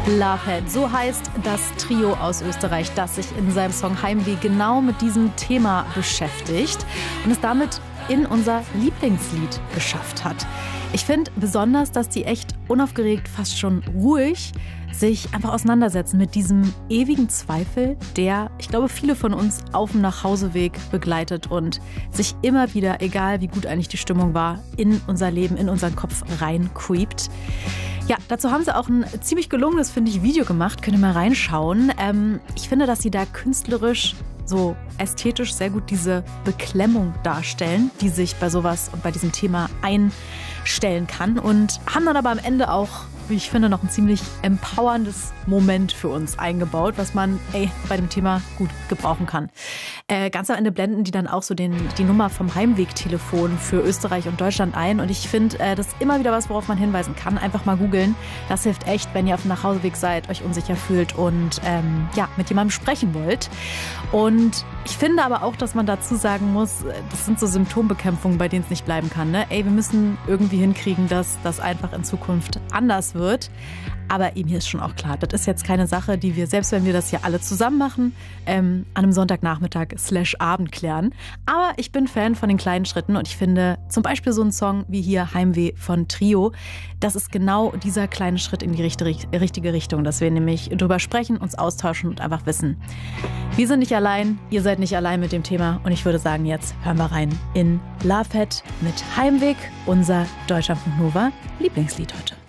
Lovehead, so heißt das Trio aus Österreich, das sich in seinem Song Heimweh genau mit diesem Thema beschäftigt und es damit in unser Lieblingslied geschafft hat. Ich finde besonders, dass die echt unaufgeregt, fast schon ruhig sich einfach auseinandersetzen mit diesem ewigen Zweifel, der, ich glaube, viele von uns auf dem Nachhauseweg begleitet und sich immer wieder, egal wie gut eigentlich die Stimmung war, in unser Leben, in unseren Kopf reincreept. Ja, dazu haben sie auch ein ziemlich gelungenes, finde ich, Video gemacht. Könnt ihr mal reinschauen. Ich finde, dass sie da künstlerisch so ästhetisch sehr gut diese Beklemmung darstellen, die sich bei sowas und bei diesem Thema einstellen kann und haben dann aber am Ende auch, wie ich finde, noch ein ziemlich empowerndes Moment für uns eingebaut, was man bei dem Thema gut gebrauchen kann. Ganz am Ende blenden die dann auch so die Nummer vom Heimwegtelefon für Österreich und Deutschland ein und ich finde, das ist immer wieder was, worauf man hinweisen kann. Einfach mal googeln. Das hilft echt, wenn ihr auf dem Nachhauseweg seid, euch unsicher fühlt und mit jemandem sprechen wollt. Und ich finde aber auch, dass man dazu sagen muss, das sind so Symptombekämpfungen, bei denen es nicht bleiben kann. Ne? Wir müssen irgendwie hinkriegen, dass das einfach in Zukunft anders wird. Aber mir ist schon auch klar, das ist jetzt keine Sache, die wir, selbst wenn wir das hier alle zusammen machen, an einem Sonntagnachmittag/Abend klären. Aber ich bin Fan von den kleinen Schritten und ich finde zum Beispiel so ein Song wie hier Heimweh von Trio, das ist genau dieser kleine Schritt in die richtige Richtung, dass wir nämlich drüber sprechen, uns austauschen und einfach wissen, wir sind nicht allein, ihr seid nicht allein mit dem Thema und ich würde sagen, jetzt hören wir rein in Lovehead mit Heimweg, unser Deutschlandfunk Nova Lieblingslied heute.